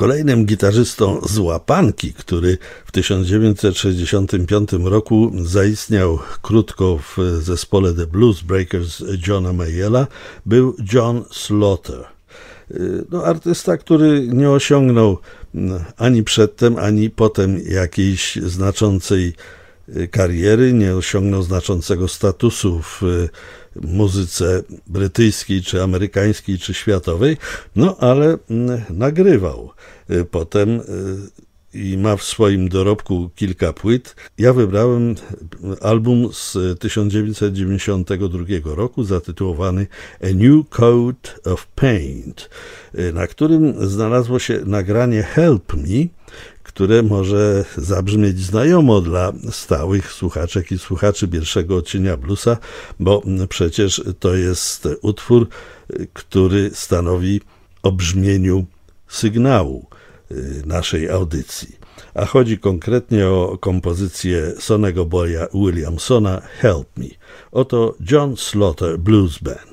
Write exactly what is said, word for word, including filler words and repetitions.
Kolejnym gitarzystą z łapanki, który w tysiąc dziewięćset sześćdziesiątym piątym roku zaistniał krótko w zespole The Blues Breakers Johna Mayalla, był John Slaughter. No, artysta, który nie osiągnął ani przedtem, ani potem jakiejś znaczącej kariery, nie osiągnął znaczącego statusu w muzyce brytyjskiej, czy amerykańskiej, czy światowej, no ale nagrywał potem i ma w swoim dorobku kilka płyt. Ja wybrałem album z tysiąc dziewięćset dziewięćdziesiątego drugiego roku zatytułowany A New Coat of Paint, na którym znalazło się nagranie Help Me, które może zabrzmieć znajomo dla stałych słuchaczek i słuchaczy pierwszego odcienia bluesa, bo przecież to jest utwór, który stanowi o brzmieniu sygnału naszej audycji. A chodzi konkretnie o kompozycję Sonny'ego Boya Williamsona Help Me. Oto John Slaughter Blues Band.